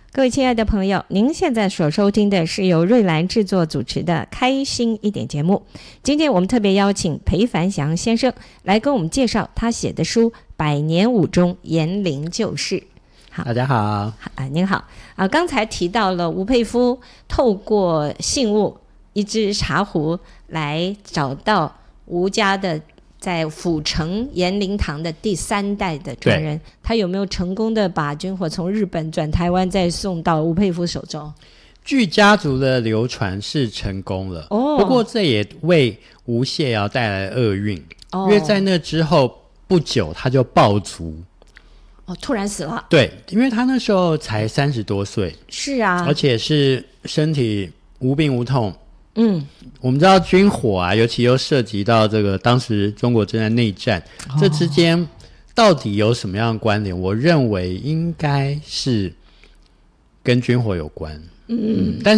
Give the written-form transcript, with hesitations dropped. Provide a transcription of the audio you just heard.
各位亲爱的朋友，您现在所收听的是由瑞兰制作主持的开心一点节目。今天我们特别邀请裴凡祥先生来跟我们介绍他写的书《百年武中延龄旧事》。好， 大家好。 您好刚才提到了吴佩孚透过信物一只茶壶来找到吴家的在府城延龄堂的第3代的传人，他有没有成功的把军火从日本转台湾再送到吴佩孚手中？ 据家族的流传是成功了，不过这也为吴谢尧带来厄运，因为在那之后不久他就暴卒。 突然死了。 对，因为他那时候才30多岁。 是啊， 而且是身体无病无痛。我们知道军火啊，尤其又涉及到这个当时中国正在内战，这之间到底有什么样的关联？我认为应该是跟军火有关。但